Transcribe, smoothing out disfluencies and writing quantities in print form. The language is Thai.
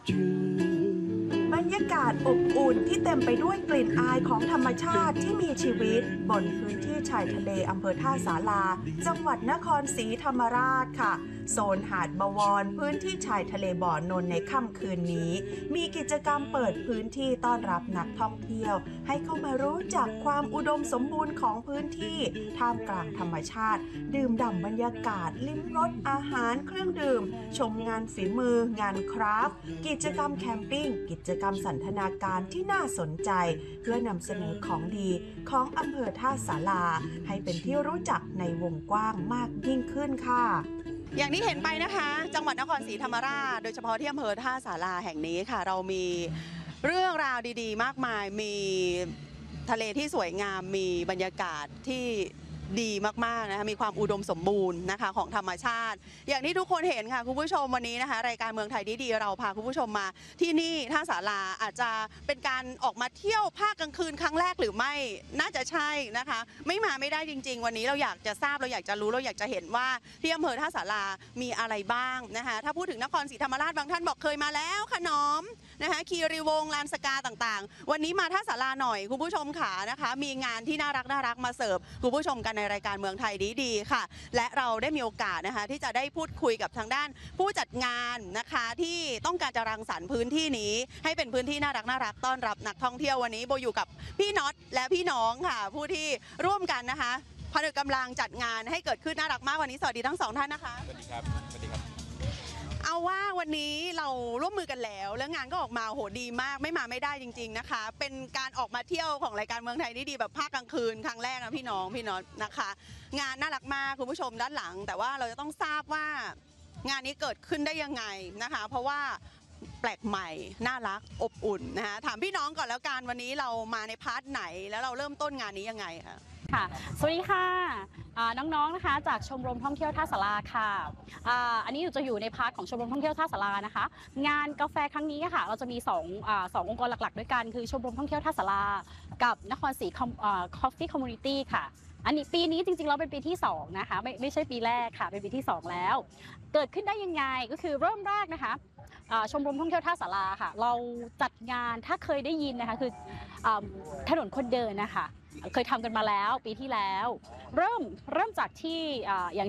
บรรยากาศอบอุ่นที่เต็มไปด้วยกลิ่นอายของธรรมชาติที่มีชีวิตบนพื้นที่ชายทะเลอำเภอท่าสาราจังหวัดนครศรีธรรมราชค่ะโซนหาดบวรพื้นที่ชายทะเลบ่อนนท์ในค่ำคืนนี้มีกิจกรรมเปิดพื้นที่ต้อนรับนักท่องเที่ยวให้เข้ามารู้จักความอุดมสมบูรณ์ของพื้นที่ท่ามกลางธรรมชาติดื่มด่ำบรรยากาศลิ้มรสอาหารเครื่องดื่มชมงานฝีมืองานคราฟต์กิจกรรมแคมปิ้งกิจกรรมสันทนาการที่น่าสนใจเพื่อนำเสนอของดีของอำเภอท่าสาราให้เป็นที่รู้จักในวงกว้างมากยิ่งขึ้นค่ะอย่างที่เห็นไปนะคะจังหวัดนครศรีธรรมราชโดยเฉพาะที่อำเภอท่าสาราแห่งนี้ค่ะเรามีเรื่องราวดีๆมากมายมีทะเลที่สวยงามมีบรรยากาศที่ดีมากๆนะคะมีความอุดมสมบูรณ์นะคะของธรรมชาติอย่างที่ทุกคนเห็นค่ะคุณผู้ชมวันนี้นะคะรายการเมืองไทยดีๆเราพาคุณผู้ชมมาที่นี่ท่าสาราอาจจะเป็นการออกมาเที่ยวภาคกลางคืนครั้งแรกหรือไม่น่าจะใช่นะคะไม่ได้จริงๆวันนี้เราอยากจะทราบเราอยากจะรู้เราอยากจะเห็นว่าที่อำเภอท่าสารามีอะไรบ้างนะคะถ้าพูดถึงนครศรีธรรมราชบางท่านบอกเคยมาแล้วขนมนะคะคีรีวงศ์ลานสกาต่างๆวันนี้มาท่าสาราหน่อยคุณผู้ชมค่ะนะคะมีงานที่น่ารักมาเสิร์ฟคุณผู้ชมกันในรายการเมืองไทยดีๆค่ะและเราได้มีโอกาสนะคะที่จะได้พูดคุยกับทางด้านผู้จัดงานนะคะที่ต้องการจะรังสรรค์พื้นที่นี้ให้เป็นพื้นที่น่ารักต้อนรับนักท่องเที่ยววันนี้โบอยู่กับพี่น็อตและพี่น้องค่ะผู้ที่ร่วมกันนะคะผนึกกำลังจัดงานให้เกิดขึ้นน่ารักมากวันนี้สวัสดีทั้งสองท่านนะคะสวัสดีครับสวัสดีครับเอาว่าวันนี้เราร่วมมือกันแล้วงานก็ออกมาโหดีมากไม่ได้จริงๆนะคะเป็นการออกมาเที่ยวของรายการเมืองไทยดีแบบภาคกลางคืนครั้งแรกนะพี่น้องนะคะงานน่ารักมากคุณผู้ชมด้านหลังแต่ว่าเราจะต้องทราบว่างานนี้เกิดขึ้นได้ยังไงนะคะเพราะว่าแปลกใหม่น่ารักอบอุ่นนะคะถามพี่น้องก่อนแล้วกันวันนี้เรามาในพาร์ทไหนแล้วเราเริ่มต้นงานนี้ยังไงคะค่ะสวัสดีค่ะน้องๆนะคะจากชมรมท่องเที่ยวท่าสาราค่ะอันนี้จะอยู่ในพาร์ทของชมรมท่องเที่ยวท่าสารานะคะงานกาแฟครั้งนี้ค่ะเราจะมีสององค์กรหลักๆด้วยกันคือชมรมท่องเที่ยวท่าสารากับนครศรีCoffee Community ค่ะอันนี้ปีนี้จริงๆเราเป็นปีที่2นะคะไม่ใช่ปีแรกค่ะเป็นปีที่2แล้วเกิดขึ้นได้ยังไงก็คือเริ่มแรกนะคะชมรมท่องเที่ยวท่าสาราค่ะเราจัดงานถ้าเคยได้ยินนะคะคือถนนคนเดินนะคะเคยทำกันมาแล้วปีที่แล้วเริ่มจากที่อย่าง